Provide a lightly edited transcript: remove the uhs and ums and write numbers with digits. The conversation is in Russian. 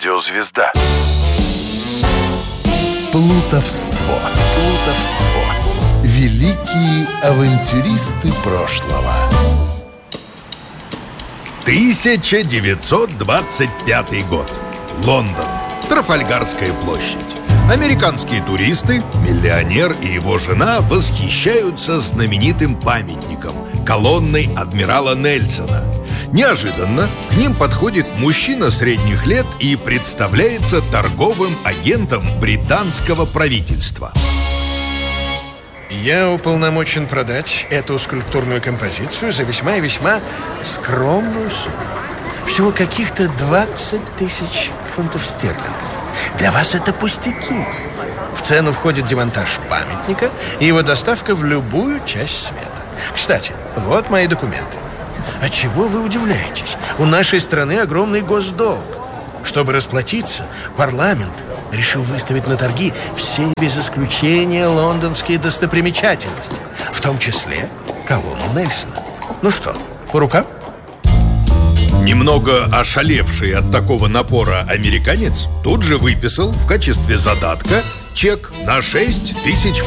Радиозвезда. Плутовство. Великие авантюристы прошлого. 1925 год. Лондон. Трафальгарская площадь. Американские туристы, миллионер и его жена восхищаются знаменитым памятником – колонной адмирала Нельсона. Неожиданно к ним подходит мужчина средних лет и представляется торговым агентом британского правительства. Я уполномочен продать эту скульптурную композицию за весьма и весьма скромную сумму. Всего каких-то 20 тысяч фунтов стерлингов. Для вас это пустяки. В цену входит демонтаж памятника и его доставка в любую часть света. Кстати, вот мои документы. А чего вы удивляетесь? У нашей страны огромный госдолг. Чтобы расплатиться, парламент решил выставить на торги все без исключения лондонские достопримечательности, в том числе колонну Нельсона. Ну что, по рукам? Немного ошалевший от такого напора американец тут же выписал в качестве задатка чек на 6 тысяч